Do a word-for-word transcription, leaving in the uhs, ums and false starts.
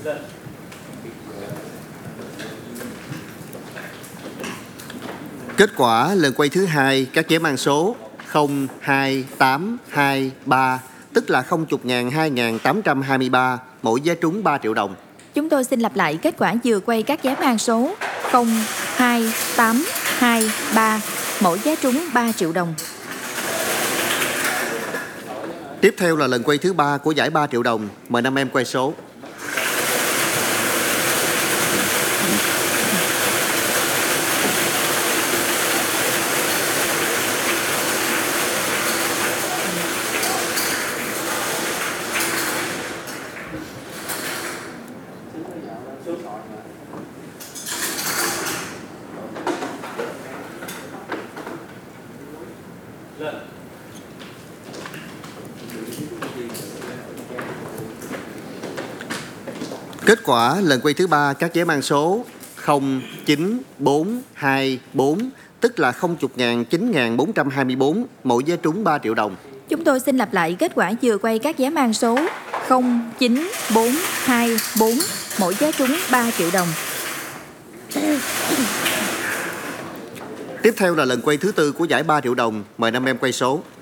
Kết quả lần quay thứ hai các vé mang số không, hai, tám, hai, ba, tức là không chục ngàn hai ngàn tám trăm hai mươi ba, mỗi vé trúng ba triệu đồng. Chúng tôi xin lặp lại kết quả vừa quay các vé mang số không, hai, tám, hai, ba, mỗi vé trúng ba triệu đồng. Tiếp theo là lần quay thứ ba của giải ba triệu đồng. Mời năm em quay số. Kết quả lần quay thứ ba các vé mang số không, chín, bốn, hai, bốn, tức là không chục ngàn chín ngàn bốn trăm hai mươi bốn, mỗi vé trúng ba triệu đồng. Chúng tôi xin lặp lại kết quả vừa quay các vé mang số không, chín, bốn, hai, bốn, mỗi vé trúng ba triệu đồng. Tiếp theo là lần quay thứ tư của giải ba triệu đồng. Mời năm em quay số.